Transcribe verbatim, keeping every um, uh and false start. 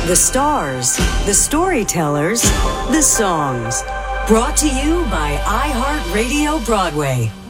The stars, the storytellers, the songs. Brought to you by iHeartRadio Broadway.